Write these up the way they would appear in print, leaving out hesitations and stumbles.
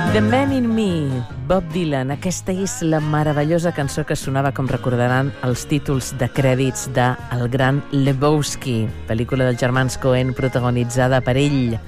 The Man in Me, Bob Dylan. Aquesta és la meravellosa cançó que sonava, com recordaran, els títols de crèdits de El Gran Lebowski, pel·lícula dels germans Coen protagonitzada per ell.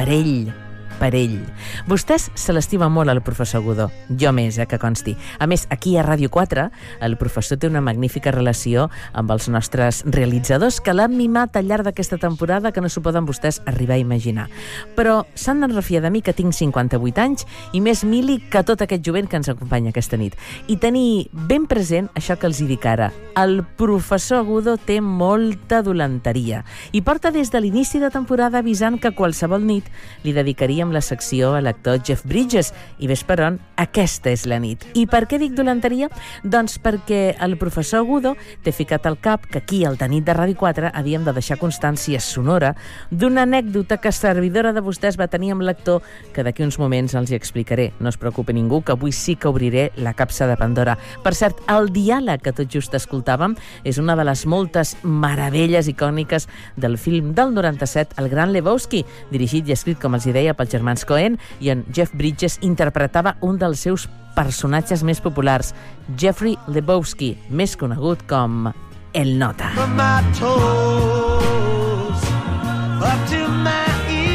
Vostès se l'estima molt al professor Godó, jo més, que consti. A més, aquí a Ràdio 4, el professor té una magnífica relació amb els nostres realitzadors que l'han mimat al llarg d'aquesta temporada que no s'ho poden vostès arribar a imaginar. Però s'han de refiar de mi, que tinc 58 anys i més mili que tot aquest jovent que ens acompanya aquesta nit. I tenir ben present això que els hi dic ara. El professor Godó té molta dolenteria i porta des de l'inici de temporada avisant que qualsevol nit li dedicaríem la secció a l'actor Jeff Bridges i ves per on, aquesta és la nit. I per què dic dolenteria? Doncs perquè el professor Godó té ficat al cap que aquí, al Nit de Ràdio 4, havíem de deixar constància sonora d'una anècdota que servidora de vostès va tenir amb l'actor que d'aquí uns moments els hi explicaré. No es preocupi ningú, que avui sí que obriré la capsa de Pandora. Per cert, el diàleg que tot just escoltàvem és una de les moltes meravelles icòniques del film del 97, El Gran Lebowski, dirigit i escrit, com els hi deia, pels germans Coen, i on Jeff Bridges interpretava un dels seus personatges més populars, Jeffrey Lebowski, més conegut com El Nota. From my toes up to my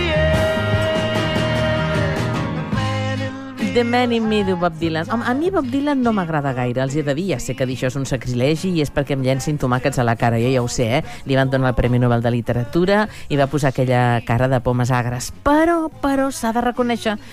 The Man in Me, diu Bob Dylan. A mi Bob Dylan no m'agrada gaire, els he de dir, ja sé que dir això és un sacrilegi i és perquè em llencin tomàquets a la cara, jo ja ho sé, Li van donar el Premi Nobel de Literatura i va posar aquella cara de pomes agres. Però s'ha de reconèixer